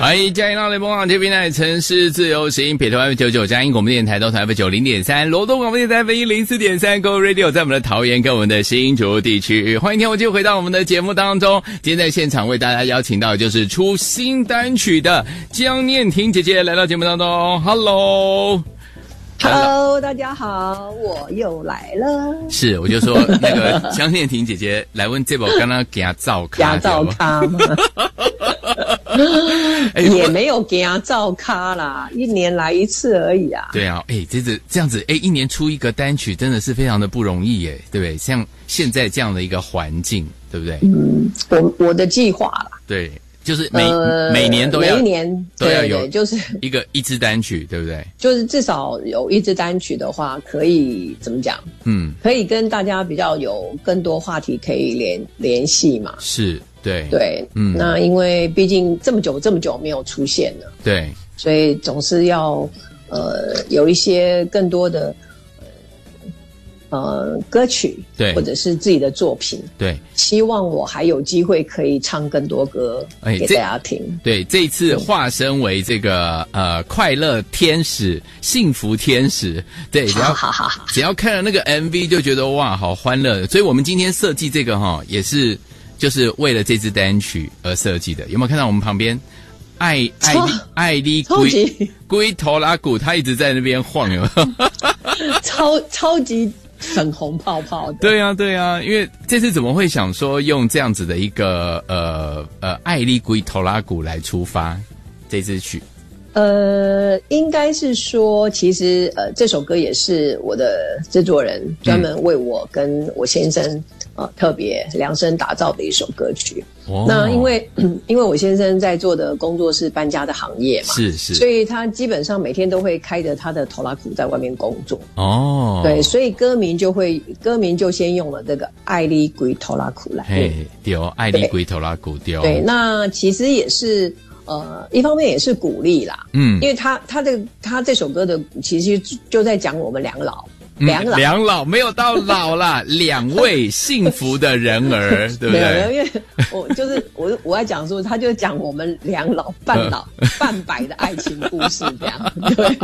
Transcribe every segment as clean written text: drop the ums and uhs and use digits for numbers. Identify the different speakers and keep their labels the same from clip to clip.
Speaker 1: 欢迎嘉义到雷锋网这边的城市自由行，北投 F99 嘉义广播电台，东台 F90.3，罗东广播电台 F104.3 Go Radio， 在我们的桃园跟我们的新竹地区。欢迎听我就回到我们的节目当中，今天在现场为大家邀请到的就是出新单曲的江念婷姐姐来到节目当中。
Speaker 2: Hello， 大家好，我又来了。
Speaker 1: 是，我就说那个江念婷姐姐来问这部刚刚给她照咖，
Speaker 2: 照咖吗？也没有给她照咖啦，一年来一次而已啊。
Speaker 1: 对啊，这样子，一年出一个单曲真的是非常的不容易耶，对不对？像现在这样的一个环境，对不对？
Speaker 2: 我的计划啦。
Speaker 1: 对。就是每年都要，
Speaker 2: 每一年
Speaker 1: 都要有，
Speaker 2: 就是
Speaker 1: 一支单曲，对不对？
Speaker 2: 就是至少有一支单曲的话，可以怎么讲？可以跟大家比较有更多话题可以联系嘛。
Speaker 1: 是，对，
Speaker 2: 那因为毕竟这么久没有出现了，
Speaker 1: 对，
Speaker 2: 所以总是要有一些更多的。歌曲，对，或者是自己的作品，对，希望我还有机会可以唱更多歌给大家听。
Speaker 1: 对，这一次化身为这个快乐天使、幸福天使，对，只要看了那个 MV 就觉得哇，好欢乐。所以我们今天设计这个也是就是为了这支单曲而设计的。有没有看到我们旁边艾丽龟头拉鼓，他一直在那边晃，有没有？
Speaker 2: 超级。粉红泡泡的，
Speaker 1: 对啊，因为这次怎么会想说用这样子的一个艾丽龟头拉鼓来出发这支曲？
Speaker 2: 应该是说，其实这首歌也是我的制作人专门为我跟我先生特别量身打造的一首歌曲。那因为我先生在做的工作是搬家的行业嘛，是，所以他基本上每天都会开着他的头拉鼓在外面工作。对，所以歌名就先用了这个艾丽龟头拉鼓来。
Speaker 1: 对，艾丽龟头拉鼓对。
Speaker 2: 对，那其实也是。一方面也是鼓励啦，因为他这首歌的其实就在讲我们两老
Speaker 1: 没有到老啦，两位幸福的人儿，对不对？
Speaker 2: 没有，因为我在讲说，他就讲我们两老半百的爱情故事这样，对。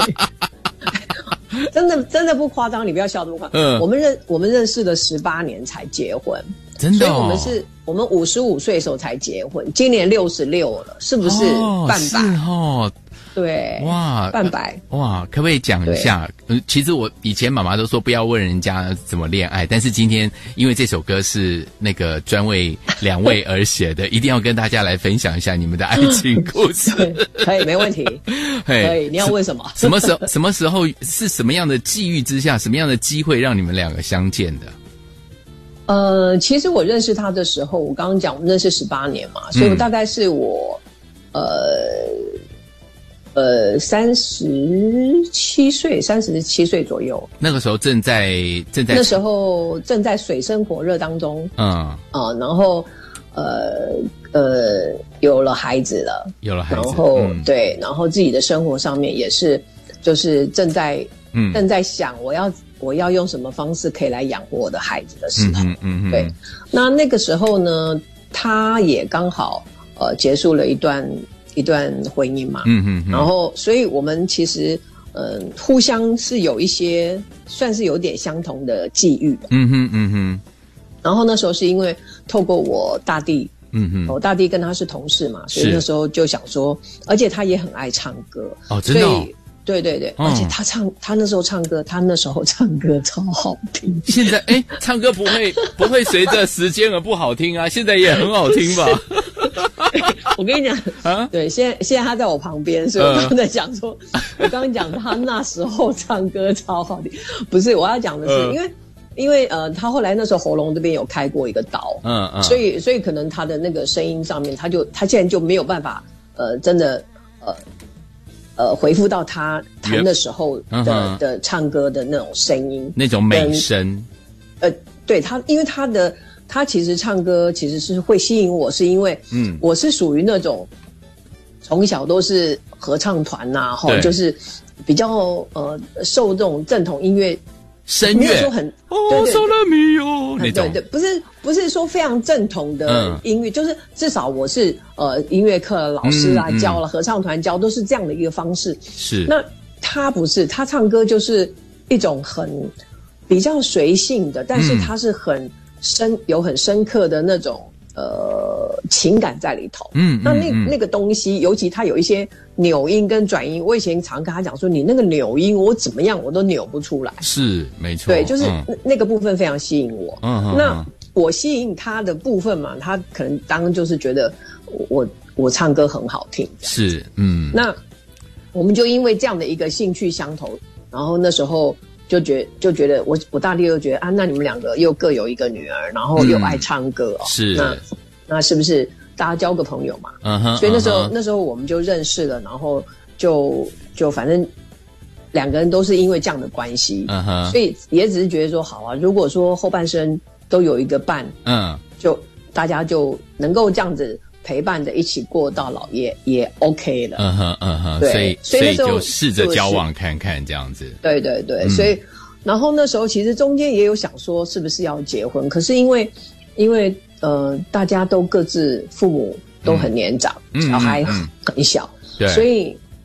Speaker 2: 真的不夸张，你不要笑这么夸张。我们认识了18年才结婚。
Speaker 1: 真的
Speaker 2: 所以我们55岁的时候才结婚，今年66了，是不是半百？对，哇，半百，
Speaker 1: 哇，可不可以讲一下？其实我以前妈妈都说不要问人家怎么恋爱，但是今天因为这首歌是那个专为两位而写的，一定要跟大家来分享一下你们的爱情故事。
Speaker 2: 可以，没问题。可以，你要问什么？
Speaker 1: 什么时候是什么样的际遇之下，什么样的机会让你们两个相见的？
Speaker 2: 其实我认识他的时候，我刚刚讲我们认识18年嘛，所以我大概是我37岁左右。
Speaker 1: 那个时候正在
Speaker 2: 那时候正在水深火热当中，然后有了孩子了，然后对，然后自己的生活上面也是就是正在想我要用什么方式可以来养活我的孩子的时候，对。那个时候呢，他也刚好结束了一段婚姻嘛，然后所以我们其实互相是有一些算是有点相同的际遇，然后那时候是因为透过我大弟，我大弟跟他是同事嘛，所以那时候就想说，而且他也很爱唱歌，
Speaker 1: 真的哦。
Speaker 2: 对，而且他那时候唱歌超好听。
Speaker 1: 现在唱歌不会随着时间而不好听啊，现在也很好听吧？
Speaker 2: 我跟你讲啊，对，现在他在我旁边，所以我刚刚在讲说，我刚刚讲他那时候唱歌超好听，不是我要讲的是，因为他后来那时候喉咙这边有开过一个刀，所以可能他的那个声音上面，他现在就没有办法真的回复到他那时候的唱歌的那种声音，
Speaker 1: 那种美声。
Speaker 2: 对他，因为他其实唱歌其实是会吸引我，是因为我是属于那种从小都是合唱团呐，就是比较受这种正统音乐
Speaker 1: 声乐，
Speaker 2: 没有说很
Speaker 1: 对，
Speaker 2: 不是说非常正统的音乐，就是至少我是音乐课老师啊教了，合唱团教都是这样的一个方式。
Speaker 1: 是，
Speaker 2: 那他不是，他唱歌就是一种比较随性的，但是他是有很深刻的那种情感在里头。那个东西，尤其他有一些扭音跟转音，我以前常跟他讲说，你那个扭音我怎么样我都扭不出来。
Speaker 1: 是，没错。
Speaker 2: 对，就是那个部分非常吸引我。那我吸引他的部分嘛，他可能当就是觉得我唱歌很好听。
Speaker 1: 是，
Speaker 2: 那我们就因为这样的一个兴趣相投，然后那时候就觉得我大弟又觉得啊，那你们两个又各有一个女儿，然后又爱唱歌
Speaker 1: 是，
Speaker 2: 那是不是大家交个朋友嘛？所以那时候我们就认识了，然后就反正两个人都是因为这样的关系，所以也只是觉得说好啊，如果说后半生都有一个伴，就大家就能够这样子陪伴的一起过到老也 OK 了。
Speaker 1: 对，所以就试着交往看看这样子。
Speaker 2: 对，所以然后那时候其实中间也有想说是不是要结婚，可是因为大家都各自父母都很年长，小孩很小，所以